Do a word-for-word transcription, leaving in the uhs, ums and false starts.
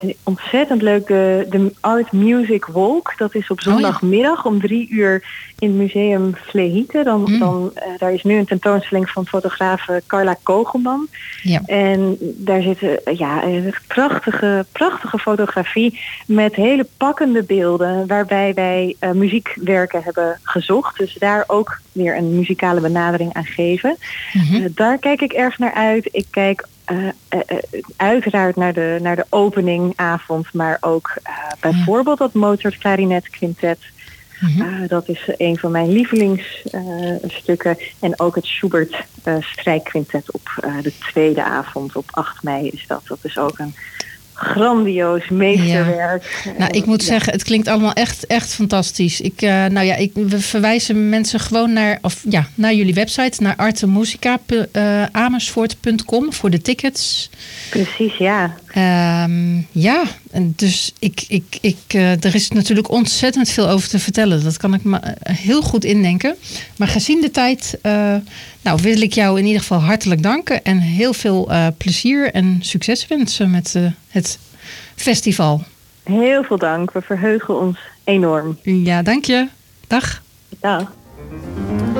ontzettend leuk de, de Art Music Walk. Dat is op zondagmiddag om drie uur in het museum Vlehite. Dan, mm. dan, uh, daar is nu een tentoonstelling van fotograaf Carla Kogelman. Ja. En daar zitten uh, ja, prachtige, prachtige fotografie met hele pakkende beelden waarbij wij uh, muziekwerken hebben gezocht. Dus daar ook weer een muzikale benadering aan geven. Mm-hmm. Uh, daar kijk ik erg naar uit. Ik kijk Uh, uh, uh, uiteraard naar de, naar de openingavond, maar ook uh, bijvoorbeeld dat Mozart Klarinet Quintet. Mm-hmm. Uh, dat is een van mijn lievelingsstukken. Uh, en ook het Schubert uh, Strijkquintet op uh, de tweede avond op acht mei is dat. Dat is ook een grandioos meesterwerk. Ja. Nou, ik moet ja. zeggen, het klinkt allemaal echt, echt fantastisch. Ik, uh, nou ja, ik, we verwijzen mensen gewoon naar, of, ja, naar jullie website, naar artemusica amersfoort punt com voor de tickets. Precies, ja. Um, ja, en dus ik, ik, ik, uh, er is natuurlijk ontzettend veel over te vertellen. Dat kan ik me heel goed indenken. Maar gezien de tijd, uh, nou, wil ik jou in ieder geval hartelijk danken en heel veel uh, plezier en succes wensen met uh, het festival. Heel veel dank. We verheugen ons enorm. Ja, dank je. Dag. Dag.